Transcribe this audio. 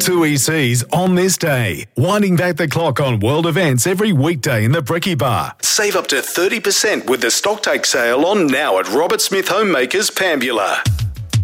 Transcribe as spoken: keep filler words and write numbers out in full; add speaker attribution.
Speaker 1: two E Cs on this day. Winding back the clock on world events every weekday in the Bricky Bar. Save up to thirty percent with the Stocktake sale on now at Robert Smith Homemakers, Pambula.